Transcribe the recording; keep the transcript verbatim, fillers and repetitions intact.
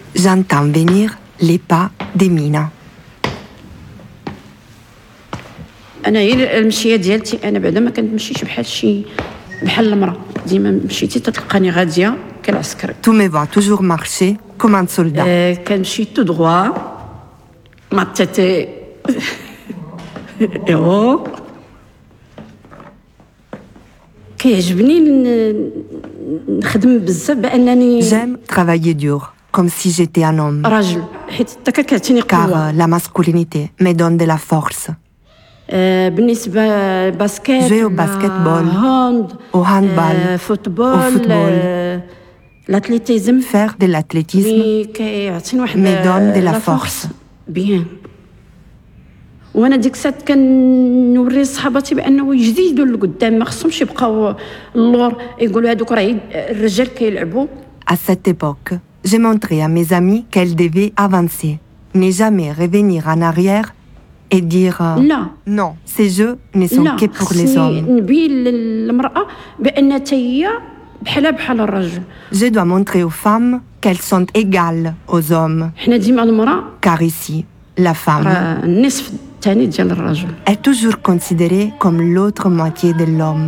J'entends venir les pas d'Emina. انا هي المشيه ديالتي انا بعدا ما كنمشيش بحال شي بحال المراه ديما مشيتي تلقاني غاديه كالعسكري. Tu me vois toujours marcher comme un soldat. آه كنمشي تو دغوا ما تاتي ايوا كيعجبني نخدم بزاف بانني J'aime travailler dur, comme si j'étais un homme. راجل حيت حتى كتعطيني قوه. Car la masculinité me donne de la force. بالنسبة الباسكت Jouer au basketball, au handball, فوتبول au football. l'athlétisme Faire de l'athlétisme me donne de la force. بيان وانا ديك الساعه كنوري صحاباتي بانه يجديدوا لقدام ما خصهمش يبقاو اللور يقولوا هذوك راه الرجال كيلعبوا. À cette époque, j'ai montré à mes amis qu'elles devaient avancer, ne jamais revenir en arrière et dire لا non, ces jeux ne sont que pour les hommes. نبين للمراه بان هي بحالها بحال الرجل. Je dois montrer aux femmes qu'elles sont égales aux hommes. حنا ديما المراه Car ici, la femme النصف الثاني ديال الرجل est toujours considérée comme l'autre moitié de l'homme.